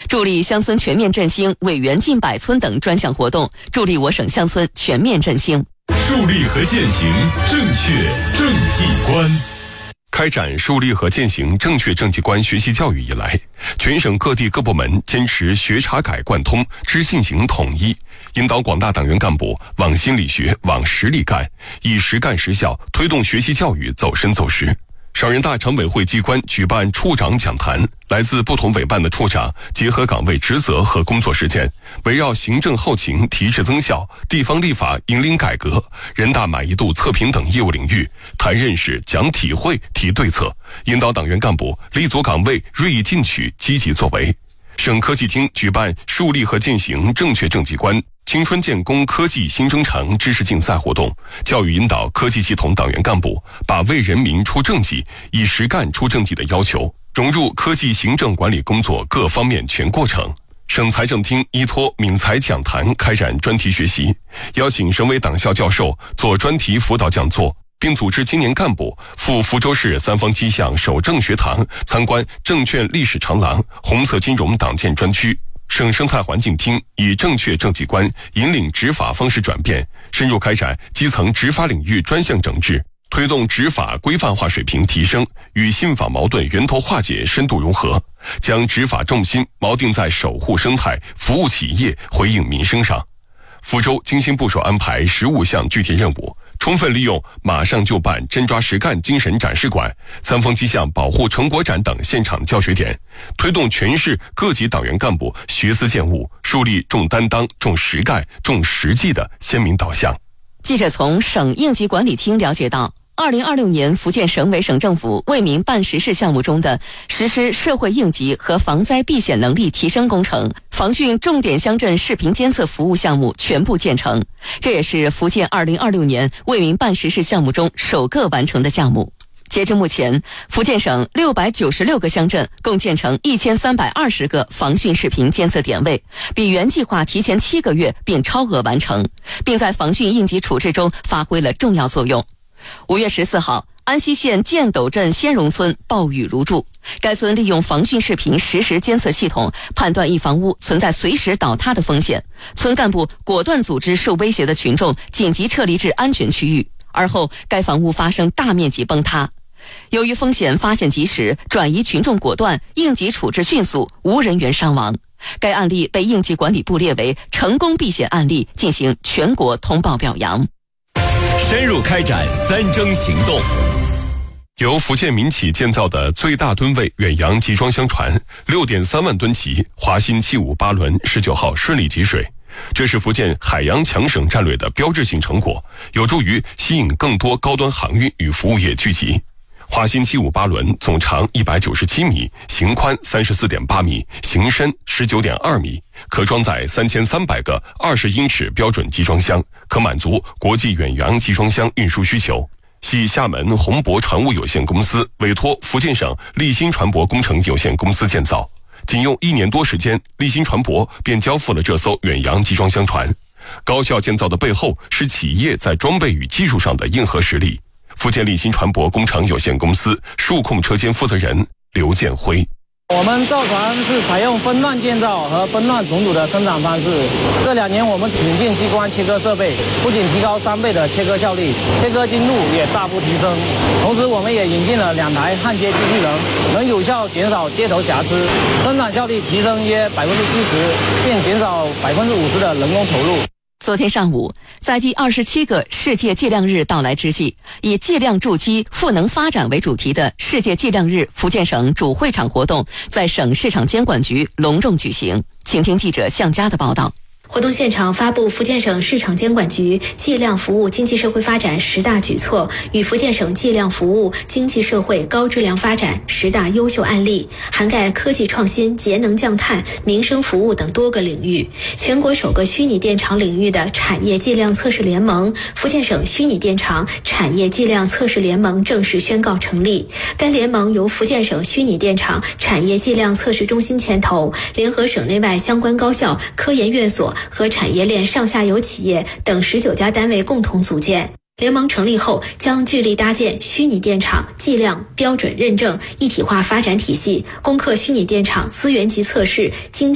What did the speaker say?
助力乡村全面振兴委员近百村等专项活动，助力我省乡村全面振兴。 树立和践行正确政绩观。开展树立和践行正确政绩观学习教育以来，全省各地各部门坚持学察改贯通、知信行统一，引导广大党员干部往心里学、往实里干，以实干实效推动学习教育走深走实。省人大常委会机关举办处长讲坛，来自不同委办的处长结合岗位职责和工作实践，围绕行政后勤提质增效、地方立法引领改革、人大满意度测评等业务领域谈认识、讲体会、提对策，引导党员干部立足岗位，锐意进取，积极作为。省科技厅举办树立和践行正确政绩观青春建功科技新征程知识竞赛活动，教育引导科技系统党员干部把为人民出政绩、以实干出政绩的要求融入科技行政管理工作各方面全过程。省财政厅依托闽财讲坛开展专题学习，邀请省委党校教授做专题辅导讲座，并组织青年干部赴福州市三方基巷守正学堂参观证券历史长廊、红色金融党建专区。省生态环境厅以正确政绩观引领执法方式转变，深入开展基层执法领域专项整治，推动执法规范化水平提升与信访矛盾源头化解深度融合，将执法重心锚定在守护生态、服务企业、回应民生上。福州精心部署安排15项具体任务，充分利用马上就办、真抓实干精神展示馆、三方基巷保护成果展等现场教学点，推动全市各级党员干部学思践悟，树立重担当、重实干、重实际的鲜明导向。 记者从省应急管理厅了解到，2026年福建省委省政府为民办实事项目中的实施社会应急和防灾避险能力提升工程、防汛重点乡镇视频监测服务项目全部建成，这也是福建2026年为民办实事项目中首个完成的项目。截至目前，福建省696个乡镇共建成1320个防汛视频监测点位，比原计划提前7个月并超额完成，并在防汛应急处置中发挥了重要作用。5月14号，安溪县建斗镇先荣村暴雨如注，该村利用防汛视频实时监测系统，判断一房屋存在随时倒塌的风险，村干部果断组织受威胁的群众紧急撤离至安全区域，而后该房屋发生大面积崩塌。由于风险发现及时，转移群众果断，应急处置迅速，无人员伤亡。该案例被应急管理部列为成功避险案例，进行全国通报表扬。 深入开展3征行动。由福建民企建造的最大吨位远洋集装箱船6.3万吨级华新758轮19号顺利集水，这是福建海洋强省战略的标志性成果，有助于吸引更多高端航运与服务业聚集。华新758轮总长197米，型宽34.8米，型深19.2米，可装载3300个20英尺标准集装箱，可满足国际远洋集装箱运输需求。系厦门宏博船务有限公司委托福建省立新船舶工程有限公司建造，仅用1年多时间，立新船舶便交付了这艘远洋集装箱船。高效建造的背后是企业在装备与技术上的硬核实力。福建立新船舶工程有限公司数控车间负责人刘建辉： 我们造船是采用分段建造和分段重组的生产方式。这2年我们引进激光切割设备，不仅提高3倍的切割效率，切割精度也大幅提升。同时，我们也引进了2台焊接机器人，能有效减少接头瑕疵，生产效率提升约70%，并减少50%的人工投入。 昨天上午，在第27个世界计量日到来之际，以计量筑基、赋能发展为主题的世界计量日福建省主会场活动在省市场监管局隆重举行。请听记者向佳的报道。 活动现场发布福建省市场监管局计量服务经济社会发展10大举措与福建省计量服务经济社会高质量发展10大优秀案例，涵盖科技创新、节能降碳、民生服务等多个领域。全国首个虚拟电厂领域的产业计量测试联盟——福建省虚拟电厂产业计量测试联盟正式宣告成立。该联盟由福建省虚拟电厂产业计量测试中心牵头，联合省内外相关高校、科研院所和产业链上下游企业等19家单位共同组建。联盟成立后，将聚力搭建虚拟电厂计量标准认证一体化发展体系，攻克虚拟电厂资源级测试、经